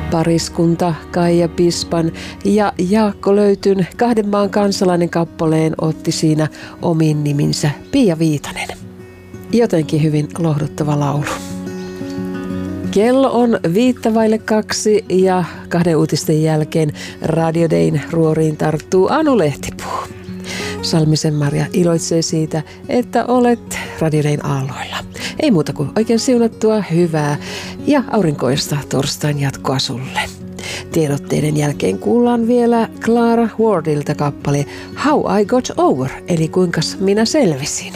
Pariskunta Kaija Pispan ja Jaakko Löytyn 2 maan kansalainen kappaleen otti siinä omin niminsä Pia Viitanen. Jotenkin hyvin lohduttava laulu. Kello on 1:05 ja 2 uutisten jälkeen Radio Dayn ruoriin tarttuu Anu Lehtipuu. Salmisen Marja iloitsee siitä, että olet Radio Dayn aalloilla. Ei muuta kuin oikein siunattua hyvää ja aurinkoista torstain jatkoa sulle. Tiedotteiden jälkeen kuullaan vielä Clara Wardilta kappale How I Got Over, eli kuinkas minä selvisin.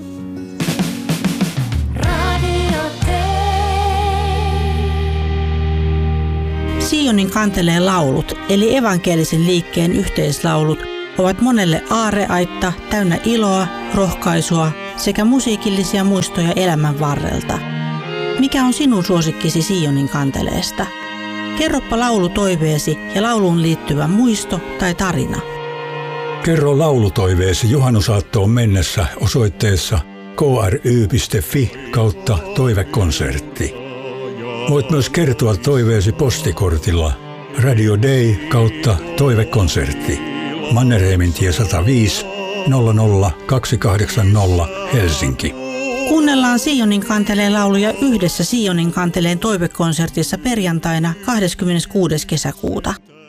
Sionin kanteleen laulut, eli evankelisen liikkeen yhteislaulut, ovat monelle aarreaitta täynnä iloa, rohkaisua sekä musiikillisia muistoja elämän varrelta. Mikä on sinun suosikkisi Sionin kanteleesta? Kerropa laulutoiveesi ja lauluun liittyvä muisto tai tarina. Kerro laulutoiveesi juhannusaattoon mennessä osoitteessa kry.fi/toivekonsertti. Voit myös kertoa toiveesi postikortilla Radio Day /toivekonsertti. Mannerheimintie 105 00280 Helsinki. Kuunnellaan Sionin kanteleen lauluja yhdessä Sionin kanteleen toivekonsertissa perjantaina 26. kesäkuuta.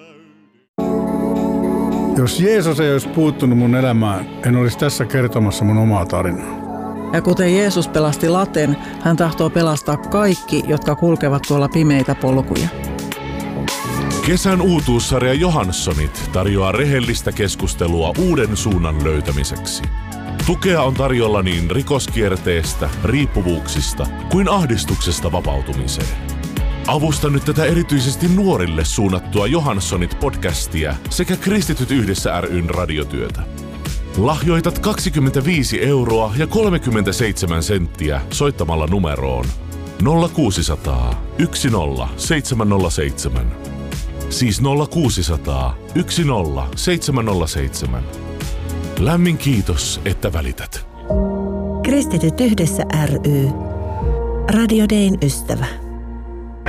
Jos Jeesus ei olisi puuttunut mun elämään, en olisi tässä kertomassa mun omaa tarinaa. Ja kuten Jeesus pelasti laten, hän tahtoo pelastaa kaikki, jotka kulkevat tuolla pimeitä polkuja. Kesän uutuussarja Johanssonit tarjoaa rehellistä keskustelua uuden suunnan löytämiseksi. Tukea on tarjolla niin rikoskierteestä, riippuvuuksista kuin ahdistuksesta vapautumiseen. Avusta nyt tätä erityisesti nuorille suunnattua Johanssonit-podcastia sekä Kristityt yhdessä ry:n radiotyötä. Lahjoitat 25 € ja 37 senttiä soittamalla numeroon 0600 10 707. Siis 0600 10 707. Lämmin kiitos, että välität. Kristityt yhdessä ry. Radio Dayn ystävä.